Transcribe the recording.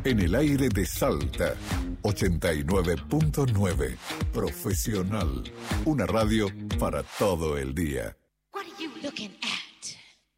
En el aire de Salta, 89.9. Profesional. Una radio para todo el día. What are you looking at?